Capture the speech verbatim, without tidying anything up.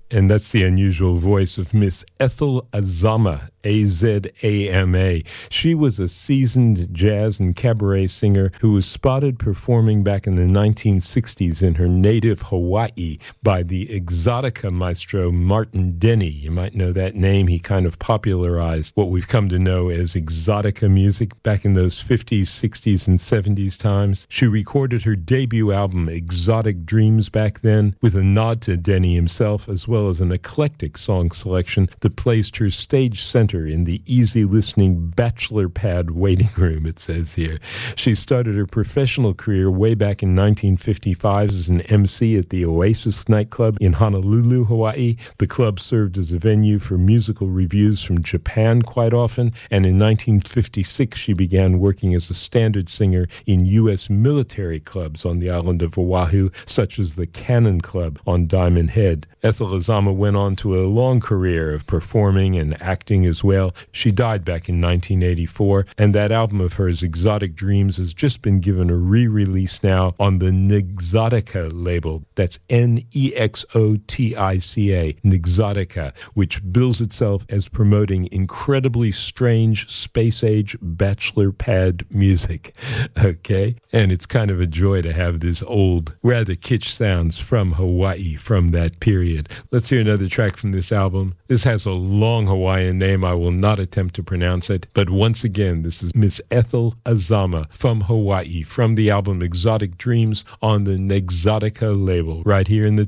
And that's the unusual voice of Miss Ethel Azama, A Z A M A. She was a seasoned jazz and cabaret singer who was spotted performing back in the nineteen sixties in her native Hawaii by the exotica maestro Martin Denny. You might know that name. He kind of popularized what we've come to know as exotica music back in those fifties, sixties, and seventies times. She recorded her debut album, Exotic Dreams, back then, with a nod to Denny himself, as well as an eclectic song selection that placed her stage center in the easy-listening bachelor pad waiting room, it says here. She started her professional career way back in nineteen fifty-five as an M C at the Oasis nightclub in Honolulu, Hawaii. The club served as a venue for musical reviews from Japan quite often, and in nineteen fifty-six she began working as a standard singer in U S military clubs on the island of Oahu, such as the Cannon Club on Diamond Head. Ethel Azama went on to a long career of performing and acting as well. She died back in nineteen eighty-four, and that album of hers, Exotic Dreams, has just been given a re-release now on the Nexotica label. That's N E X O T I C A, Nexotica, which bills itself as promoting incredibly strange space-age bachelor pad music. Okay? And it's kind of a joy to have this old, rather kitsch sounds from Hawaii from that period. Let's hear another track from this album. This has a long Hawaiian name. I will not attempt to pronounce it. But once again, this is Miss Ethel Azama from Hawaii, from the album Exotic Dreams on the Nexotica label, right here in the